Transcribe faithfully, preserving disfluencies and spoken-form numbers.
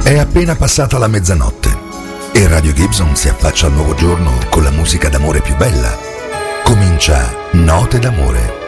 È appena passata la mezzanotte e Radio Gibson si affaccia al nuovo giorno con la musica d'amore più bella. Comincia Note d'amore.